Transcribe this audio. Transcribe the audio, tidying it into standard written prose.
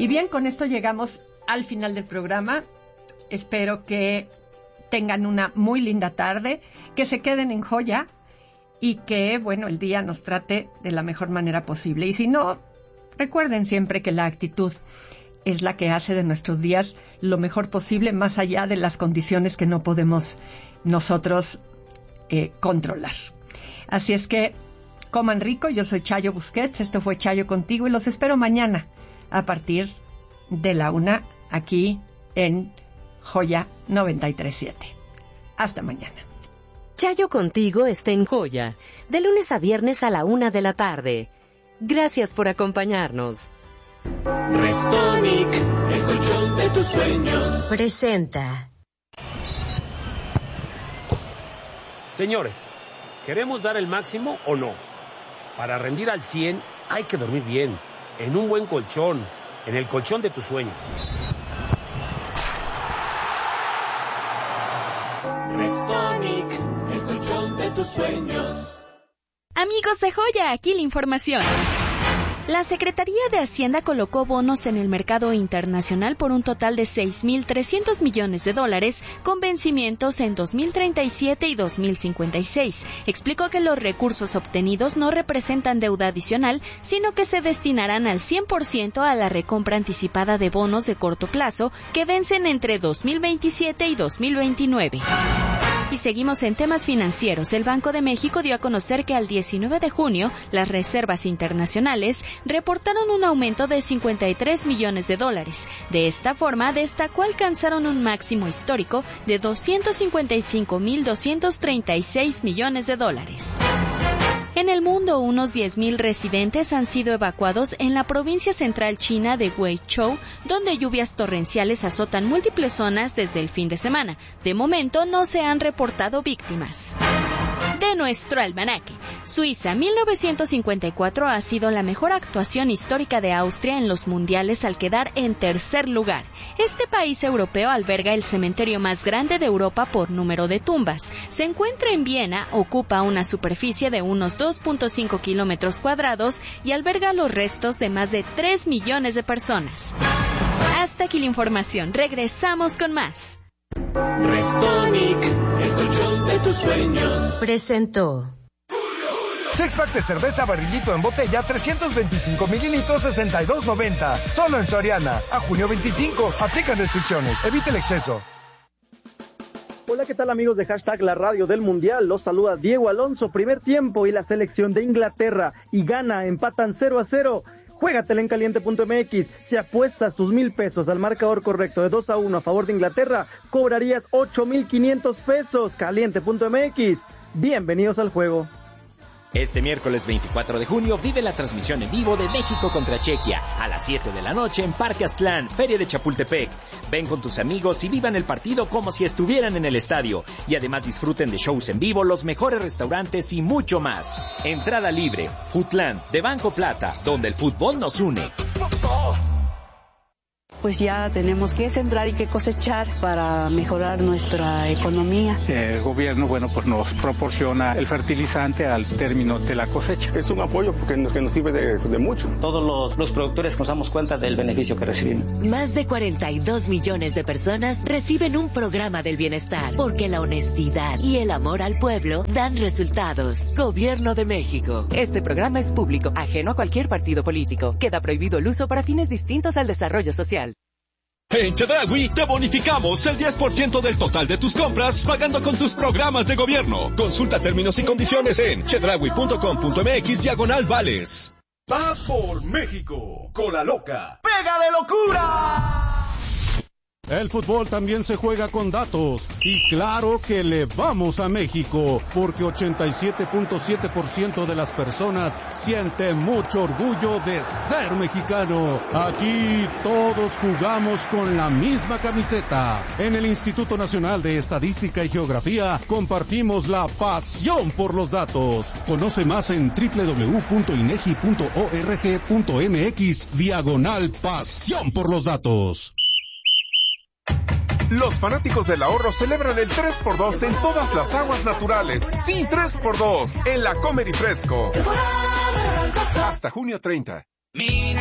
Y bien, con esto llegamos al final del programa. Espero que tengan una muy linda tarde, que se queden en joya y que, bueno, el día nos trate de la mejor manera posible. Y si no, recuerden siempre que la actitud es la que hace de nuestros días lo mejor posible, más allá de las condiciones que no podemos nosotros controlar. Así es que coman rico. Yo soy Chayo Busquets, esto fue Chayo Contigo y los espero mañana a partir de la 1 aquí en Joya 93.7. Hasta mañana. Chayo Contigo está en Joya, de lunes a viernes a la 1 de la tarde. Gracias por acompañarnos. Restonic, el colchón de tus sueños. Presenta. Señores, ¿queremos dar el máximo o no? Para rendir al 100 hay que dormir bien, en un buen colchón, en el colchón de tus sueños. Restonic, el colchón de tus sueños. Amigos de Joya, aquí la información. La Secretaría de Hacienda colocó bonos en el mercado internacional por un total de $6.300 millones con vencimientos en 2037 y 2056. Explicó que los recursos obtenidos no representan deuda adicional, sino que se destinarán al 100% a la recompra anticipada de bonos de corto plazo que vencen entre 2027 y 2029. Y seguimos en temas financieros. El Banco de México dio a conocer que al 19 de junio las reservas internacionales reportaron un aumento de $53 millones. De esta forma, destacó alcanzaron un máximo histórico de $255.236 millones. En el mundo, unos 10.000 residentes han sido evacuados en la provincia central china de Guizhou, donde lluvias torrenciales azotan múltiples zonas desde el fin de semana. De momento, no se han reportado víctimas. De nuestro almanaque, Suiza 1954 ha sido la mejor actuación histórica de Austria en los mundiales al quedar en tercer lugar. Este país europeo alberga el cementerio más grande de Europa por número de tumbas. Se encuentra en Viena, ocupa una superficie de unos 2.5 kilómetros cuadrados y alberga los restos de más de 3 millones de personas. Hasta aquí la información. Regresamos con más. Restonic, el colchón de tus sueños. Presentó. Six-pack de cerveza Barrilito en botella, 325 mililitros, $62.90. Solo en Soriana. A junio 25. Aplican restricciones. Evite el exceso. Hola, ¿qué tal amigos de Hashtag La Radio del Mundial? Los saluda Diego Alonso. Primer tiempo y la selección de Inglaterra y Ghana empatan 0-0. Juégatela en caliente.mx. Si apuestas tus $1,000 al marcador correcto de 2-1 a favor de Inglaterra, cobrarías $8,500. Caliente.mx. Bienvenidos al juego. Este miércoles 24 de junio vive la transmisión en vivo de México contra Chequia a las 7 de la noche en Parque Aztlán, Feria de Chapultepec. Ven con tus amigos y vivan el partido como si estuvieran en el estadio. Y además disfruten de shows en vivo, los mejores restaurantes y mucho más. Entrada libre. Foodland de Banco Plata, donde el fútbol nos une. Pues ya tenemos que sembrar y que cosechar para mejorar nuestra economía. El gobierno, pues nos proporciona el fertilizante al término de la cosecha. Es un apoyo porque nos sirve de mucho. Todos los productores nos damos cuenta del beneficio que recibimos. Más de 42 millones de personas reciben un programa del bienestar, porque la honestidad y el amor al pueblo dan resultados. Gobierno de México. Este programa es público, ajeno a cualquier partido político. Queda prohibido el uso para fines distintos al desarrollo social. En Chedraui te bonificamos el 10% del total de tus compras pagando con tus programas de gobierno. Consulta términos y condiciones en chedraui.com.mx/vales. Va por México, Cola Loca. ¡Pega de locura! El fútbol también se juega con datos, y claro que le vamos a México, porque 87.7% de las personas sienten mucho orgullo de ser mexicano. Aquí todos jugamos con la misma camiseta. En el Instituto Nacional de Estadística y Geografía compartimos la pasión por los datos. Conoce más en www.inegi.org.mx/pasión por los datos. Los fanáticos del ahorro celebran el 3x2 en todas las aguas naturales. Sí, 3x2 en la Comer y Fresco. Hasta junio 30. Mira